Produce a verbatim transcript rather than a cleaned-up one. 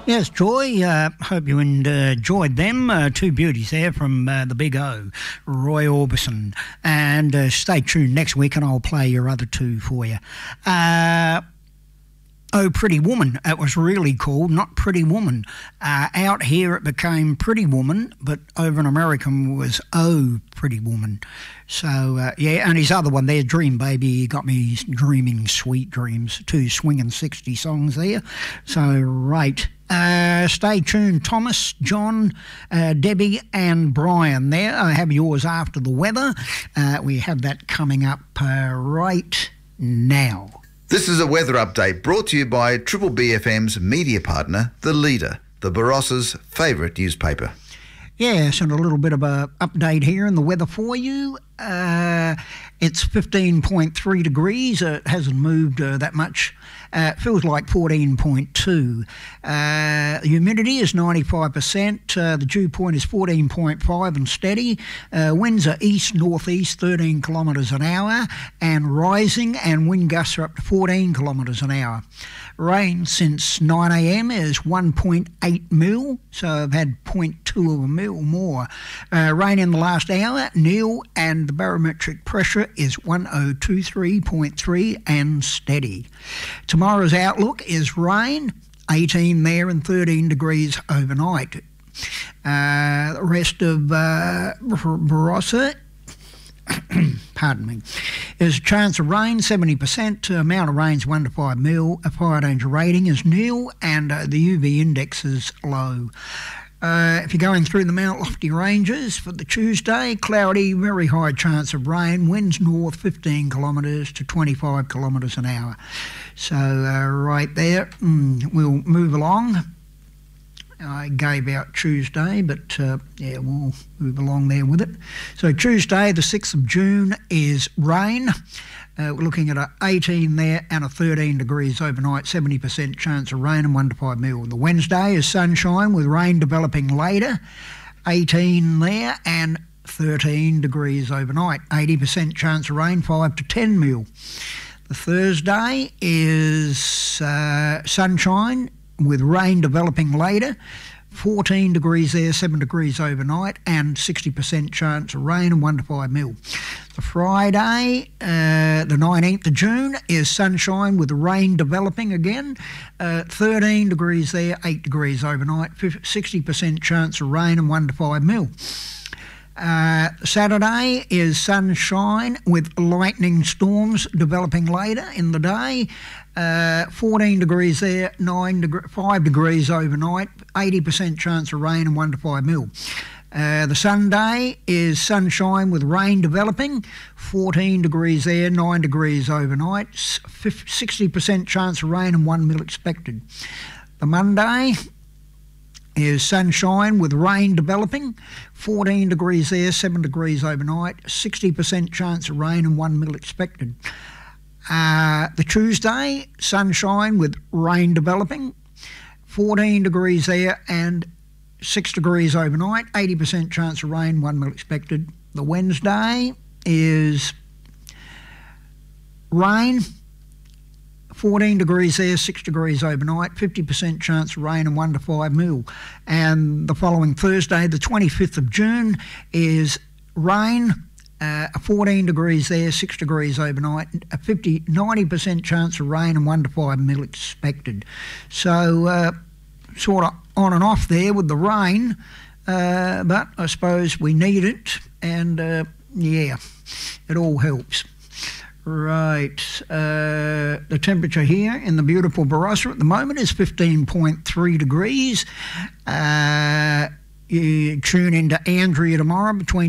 Yes, Joy, uh, hope you enjoyed them. Uh, two beauties there from uh, the Big O, Roy Orbison. And uh, stay tuned next week and I'll play your other two for you. Uh, Oh, Pretty Woman, it was really called, not Pretty Woman. Uh, out here it became Pretty Woman, but over in America was Oh, Pretty Woman. So, uh, yeah, and his other one there, Dream Baby, he got me dreaming sweet dreams. Two swinging sixty songs there. So, right. Uh, stay tuned, Thomas, John, uh, Debbie and Brian there. I have yours after the weather. Uh, we have that coming up uh, right now. This is a weather update brought to you by Triple B F M's media partner, The Leader, the Barossa's favourite newspaper. Yes, and a little bit of a update here in the weather for you. Uh, it's fifteen point three degrees. Uh, it hasn't moved uh, that much. Uh, it feels like fourteen point two. Uh, the humidity is ninety-five percent. Uh, the dew point is fourteen point five and steady. Uh, winds are east-northeast, thirteen kilometres an hour, and rising, and wind gusts are up to fourteen kilometres an hour. Rain since nine a m is one point eight mil, so I've had zero point two of a mil more. Uh, rain in the last hour, nil, and the barometric pressure is one oh two three point three and steady. Tomorrow's outlook is rain, eighteen there and thirteen degrees overnight. Uh, the rest of uh, Barossa, pardon me, there's a chance of rain, seventy percent, uh, amount of rain is one to five mil, a fire danger rating is nil, and uh, the U V index is low. Uh, if you're going through the Mount Lofty Ranges for the Tuesday, cloudy, very high chance of rain, winds north fifteen kilometres to twenty-five kilometres an hour. So uh, right there, mm, we'll move along. I gave out Tuesday, but uh, yeah, we'll move along there with it. So Tuesday, the sixth of June, is rain. Uh, we're looking at a eighteen there and a thirteen degrees overnight, seventy percent chance of rain and one to five mil. The Wednesday is sunshine with rain developing later, eighteen there and thirteen degrees overnight, eighty percent chance of rain, five to ten mil. The Thursday is uh, sunshine with rain developing later, fourteen degrees there, seven degrees overnight, and sixty percent chance of rain and one to five mil. The Friday, uh, the nineteenth of June, is sunshine with rain developing again, uh, thirteen degrees there, eight degrees overnight, sixty percent chance of rain and one to five mil. Uh, Saturday is sunshine with lightning storms developing later in the day. Uh, fourteen degrees there, nine deg- five degrees overnight, eighty percent chance of rain and one to five mil. Uh, the Sunday is sunshine with rain developing, fourteen degrees there, nine degrees overnight, sixty percent chance of rain and one mil expected. The Monday is sunshine with rain developing, fourteen degrees there, seven degrees overnight, sixty percent chance of rain and one mil expected. Uh, the Tuesday, sunshine with rain developing, fourteen degrees there and six degrees overnight, eighty percent chance of rain, one mil expected. The Wednesday is rain, fourteen degrees there, six degrees overnight, fifty percent chance of rain and one to five mil. And the following Thursday, the twenty-fifth of June, is rain, uh, fourteen degrees there, six degrees overnight, a fifty, ninety percent chance of rain and one to five mil expected. So uh, sort of on and off there with the rain, uh, but I suppose we need it, and uh, yeah, it all helps. Right, uh, the temperature here in the beautiful Barossa at the moment is fifteen point three degrees. Uh, you tune into Andrea tomorrow between